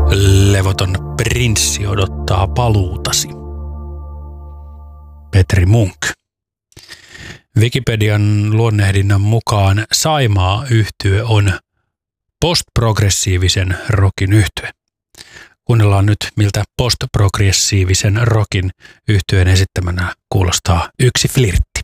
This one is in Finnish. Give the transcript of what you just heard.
Levoton prinssi odottaa paluutasi. Petri Munk. Wikipedian luonnehdinnan mukaan Saimaa-yhtye on postprogressiivisen rockin yhtye. Kuunnellaan nyt, miltä postprogressiivisen rockin yhtyeen esittämänä kuulostaa Yksi flirtti.